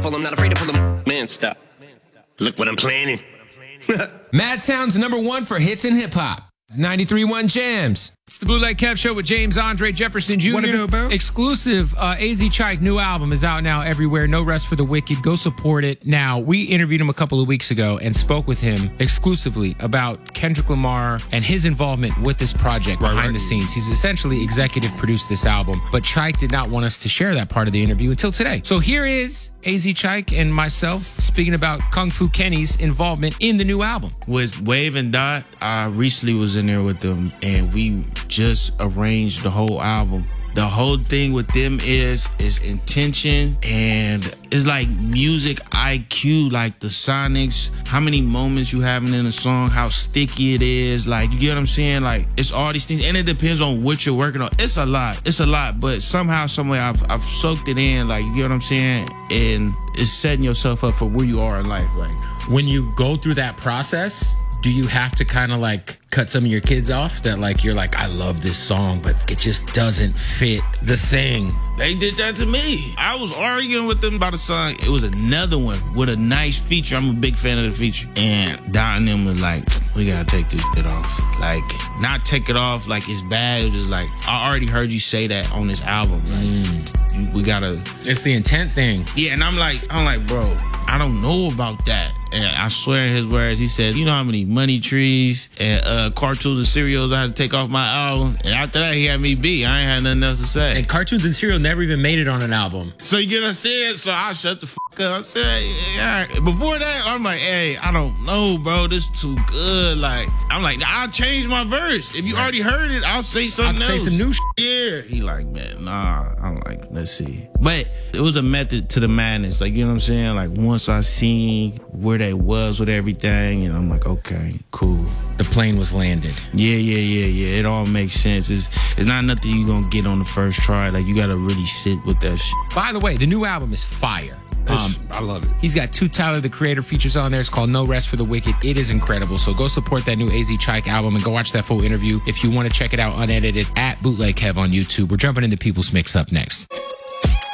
powerful, I'm not afraid to pull them. Man, stop. Look what I'm planning. Madtown's #1 for hits and hip hop. 93.1 Jams. It's the Bootleg Kev Show with James Andre Jefferson Jr. What it do, Bill? Exclusive AZ Chike new album is out now everywhere. No Rest for the Wicked. Go support it. Now, we interviewed him a couple of weeks ago and spoke with him exclusively about Kendrick Lamar and his involvement with this project behind the scenes. He's essentially executive produced this album, but Chike did not want us to share that part of the interview until today. So here is AZ Chike and myself speaking about Kung Fu Kenny's involvement in the new album. With Wave and Dot, I recently was in there with them, and we just arranged the whole album. The whole thing with them is intention, and it's like music IQ, like the sonics, how many moments you having in a song, how sticky it is, like, you get what I'm saying? Like, it's all these things, and it depends on what you're working on. It's a lot, but somehow, some way, I've soaked it in, like, you get what I'm saying? And it's setting yourself up for where you are in life, like. When you go through that process, do you have to kind of like cut some of your kids off that like you're like, I love this song, but it just doesn't fit the thing? They did that to me. I was arguing with them about a song. It was another one with a nice feature. I'm a big fan of the feature. And Don and them was like, we gotta take this shit off. Like, not take it off like it's bad. It was just like, I already heard you say that on this album. Like, we gotta. It's the intent thing. Yeah, and I'm like, bro, I don't know about that. And I swear in his words, he said, you know how many money trees and cartoons and cereals I had to take off my album? And after that, he had me beat. I ain't had nothing else to say. And cartoons and cereal never even made it on an album. So you get what I'm saying? So I shut the fuck up. I said, yeah. Before that, I'm like, hey, I don't know, bro. This is too good. Like, I'm like, I'll change my verse. If you already heard it, I'll say something else. Say some new shit. Yeah. He like, man, nah. I'm like, let's see. But it was a method to the madness. Like, you know what I'm saying? Like, once I seen where they was with everything, and I'm like, okay, cool. The plane was landed. Yeah. It all makes sense. It's not nothing you gonna get on the first try. Like, you gotta really sit with that shit. By the way, the new album is fire. I love it. He's got 2 Tyler, the Creator features on there. It's called No Rest for the Wicked. It is incredible. So go support that new AZ Chike album and go watch that full interview if you want to check it out unedited at Bootleg Kev on YouTube. We're jumping into People's Mix up next.